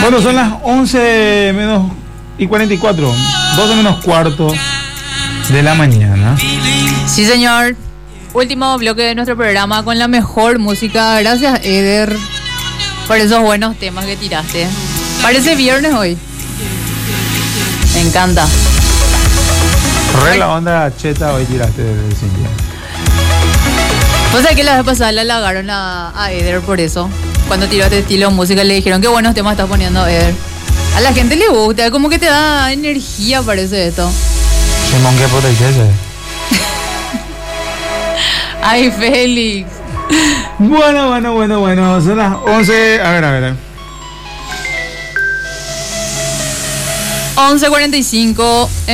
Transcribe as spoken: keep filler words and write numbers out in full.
Bueno, son las once menos y cuarenta y cuatro, doce menos cuarto de la mañana. Sí, señor. Último bloque de nuestro programa con la mejor música. Gracias, Eder, por esos buenos temas que tiraste. Parece viernes hoy. Me encanta. Re la onda cheta hoy tiraste de Cintia. O sea que la vez pasada le halagaron a, a Eder por eso. Cuando tiró este estilo de música le dijeron qué buenos temas estás poniendo, Eder. A la gente le gusta, como que te da energía, parece esto. Simón, ¿qué puta ese? Ay, Félix. Bueno, bueno, bueno, bueno. Son las once. A ver, a ver. once cuarenta y cinco.